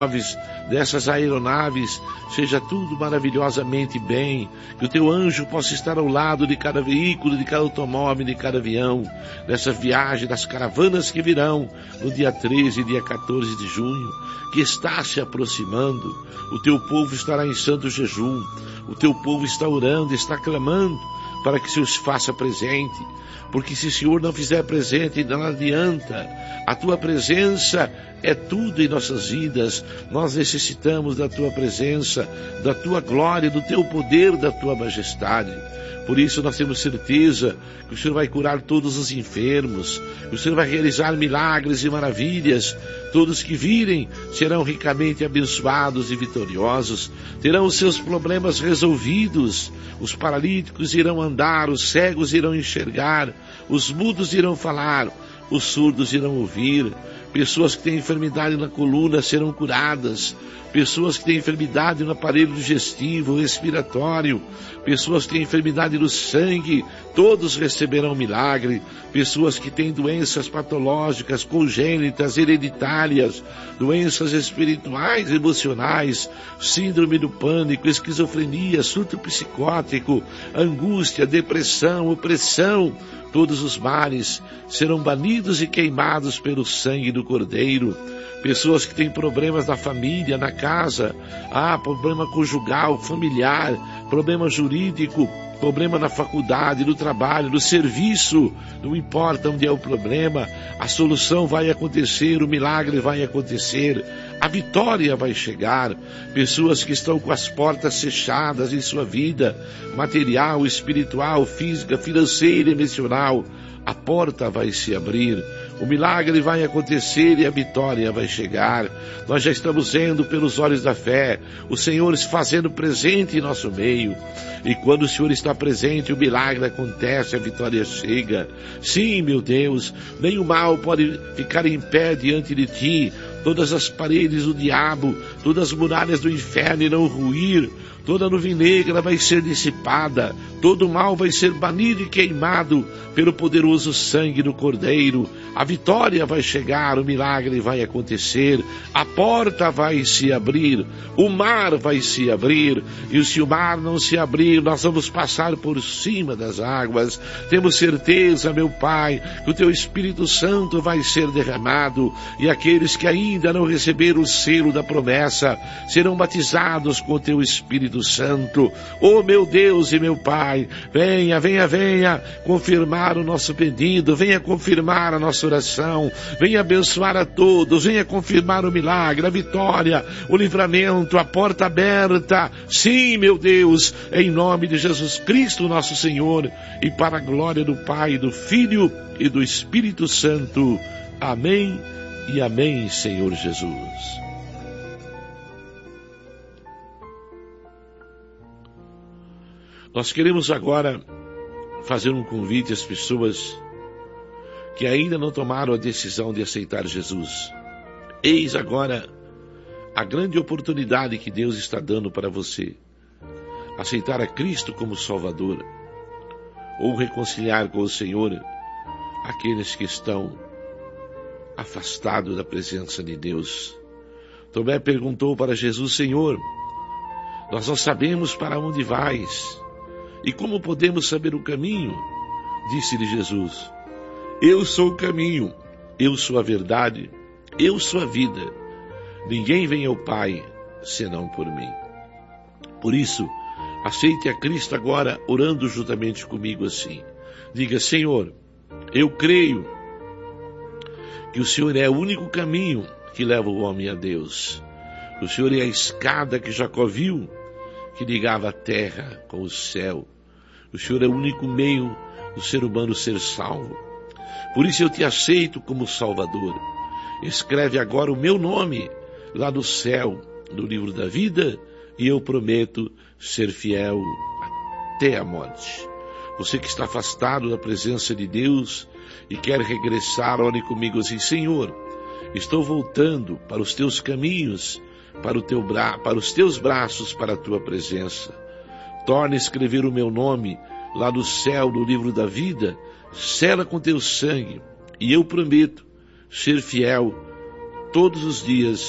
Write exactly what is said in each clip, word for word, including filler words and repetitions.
dessas aeronaves, seja tudo maravilhosamente bem, que o teu anjo possa estar ao lado de cada veículo, de cada automóvel, de cada avião, nessa viagem das caravanas que virão no dia treze e dia quatorze de junho, que está se aproximando. O teu povo estará em santo jejum, o teu povo está orando, está clamando para que o Senhor se faça presente, porque se o Senhor não fizer presente, não adianta. A tua presença é tudo em nossas vidas. Nós necessitamos da tua presença, da tua glória, do teu poder, da tua majestade. Por isso nós temos certeza que o Senhor vai curar todos os enfermos, que o Senhor vai realizar milagres e maravilhas. Todos que virem serão ricamente abençoados e vitoriosos, terão os seus problemas resolvidos. Os paralíticos irão andar, os cegos irão enxergar, os mudos irão falar, os surdos irão ouvir. Pessoas que têm enfermidade na coluna serão curadas. Pessoas que têm enfermidade no aparelho digestivo, respiratório. Pessoas que têm enfermidade no sangue, todos receberão milagre. Pessoas que têm doenças patológicas, congênitas, hereditárias, doenças espirituais, emocionais, síndrome do pânico, esquizofrenia, surto psicótico, angústia, depressão, opressão, todos os males serão banidos e queimados pelo sangue do Cordeiro. Pessoas que têm problemas na família, na casa, ah, problema conjugal, familiar, problema jurídico, problema na faculdade, no trabalho, no serviço, não importa onde é o problema, a solução vai acontecer, o milagre vai acontecer, a vitória vai chegar. Pessoas que estão com as portas fechadas em sua vida, material, espiritual, física, financeira e emocional, a porta vai se abrir. O milagre vai acontecer e a vitória vai chegar. Nós já estamos vendo pelos olhos da fé o Senhor se fazendo presente em nosso meio. E quando o Senhor está presente, o milagre acontece, a vitória chega. Sim, meu Deus, nem o mal pode ficar em pé diante de ti. Todas as paredes do diabo, todas as muralhas do inferno irão ruir. Toda nuvem negra vai ser dissipada, todo mal vai ser banido e queimado pelo poderoso sangue do Cordeiro. A vitória vai chegar, o milagre vai acontecer, a porta vai se abrir, o mar vai se abrir, e se o mar não se abrir, nós vamos passar por cima das águas. Temos certeza, meu Pai, que o Teu Espírito Santo vai ser derramado, e aqueles que ainda não receberam o selo da promessa serão batizados com o Teu Espírito Santo. Oh, meu Deus e meu Pai, venha, venha, venha confirmar o nosso pedido, venha confirmar a nossa oração, venha abençoar a todos, venha confirmar o milagre, a vitória, o livramento, a porta aberta. Sim, meu Deus, em nome de Jesus Cristo, nosso Senhor, e para a glória do Pai, do Filho e do Espírito Santo. Amém e amém, Senhor Jesus. Nós queremos agora fazer um convite às pessoas que ainda não tomaram a decisão de aceitar Jesus. Eis agora a grande oportunidade que Deus está dando para você. Aceitar a Cristo como Salvador, ou reconciliar com o Senhor aqueles que estão afastados da presença de Deus. Tomé perguntou para Jesus: Senhor, nós não sabemos para onde vais, e como podemos saber o caminho? Disse-lhe Jesus: Eu sou o caminho, eu sou a verdade, eu sou a vida. Ninguém vem ao Pai senão por mim. Por isso, aceite a Cristo agora, orando juntamente comigo assim. Diga: Senhor, eu creio que o Senhor é o único caminho que leva o homem a Deus. O Senhor é a escada que Jacó viu, que ligava a terra com o céu. O Senhor é o único meio do ser humano ser salvo. Por isso eu te aceito como Salvador. Escreve agora o meu nome lá no céu, no livro da vida, e eu prometo ser fiel até a morte. Você que está afastado da presença de Deus e quer regressar, ore comigo assim: Senhor, estou voltando para os teus caminhos, para, o teu bra... para os teus braços, para a tua presença. Torna a escrever o meu nome lá no céu, no livro da vida, sela com teu sangue, e eu prometo ser fiel todos os dias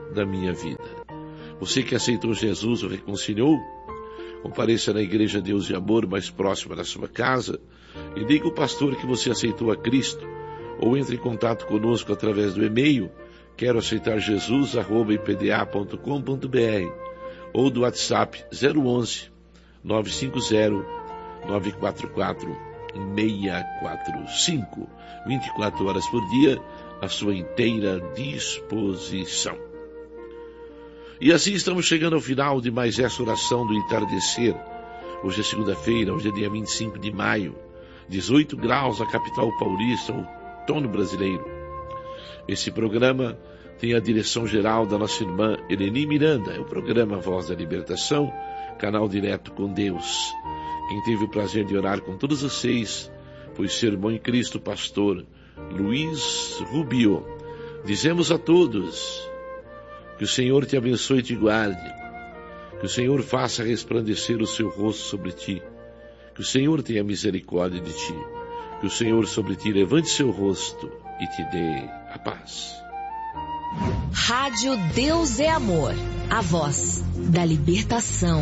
da minha vida. Você que aceitou Jesus ou reconciliou, compareça na Igreja Deus de Amor mais próxima da sua casa e diga ao pastor que você aceitou a Cristo, ou entre em contato conosco através do e-mail quero aceitar Jesus arroba i p d a ponto com ponto b r ou do WhatsApp zero onze, nove cinco zero, nove quatro quatro, seis quatro cinco, vinte e quatro horas por dia, à sua inteira disposição. E assim estamos chegando ao final de mais essa oração do entardecer. Hoje é segunda-feira, hoje é dia vinte e cinco de maio, dezoito graus na capital paulista, outono brasileiro. Esse programa tem a direção geral da nossa irmã Eleni Miranda, é o programa Voz da Libertação, canal direto com Deus. Quem teve o prazer de orar com todos vocês foi o seu irmão em Cristo, pastor Luiz Rubio. Dizemos a todos que o Senhor te abençoe e te guarde, que o Senhor faça resplandecer o seu rosto sobre ti, que o Senhor tenha misericórdia de ti, que o Senhor sobre ti levante seu rosto e te dê a paz. Rádio Deus é Amor, a voz da libertação.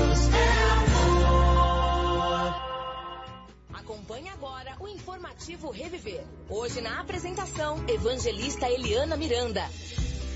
Acompanhe agora o informativo Reviver. Hoje na apresentação, evangelista Eliana Miranda.